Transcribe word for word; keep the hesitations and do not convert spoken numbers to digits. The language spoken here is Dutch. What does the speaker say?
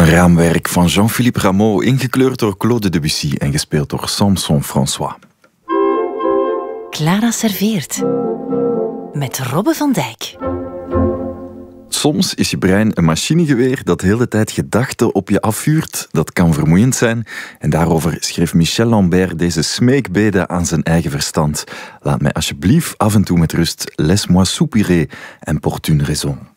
Een raamwerk van Jean-Philippe Rameau, ingekleurd door Claude Debussy en gespeeld door Samson François. Clara serveert met Robbe van Dijk. Soms is je brein een machinegeweer dat de hele tijd gedachten op je afvuurt. Dat kan vermoeiend zijn. En daarover schreef Michel Lambert deze smeekbede aan zijn eigen verstand. Laat mij alsjeblieft af en toe met rust. Laisse-moi soupirer, importune raison.